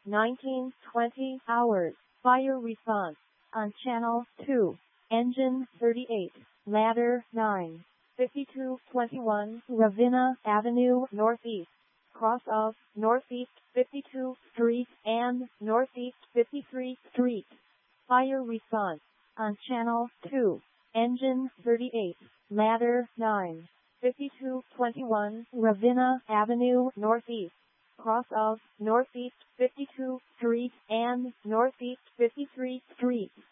1920 hours. Fire response on channel 2. Engine 38. Ladder 9. 5221 Ravenna Avenue Northeast. Cross of Northeast 52th Street and Northeast 53rd Street. Fire response on channel 2. Engine 38. Ladder 9. 5221 Ravenna Avenue Northeast. Cross of Northeast 52th Street and Northeast 53rd Street.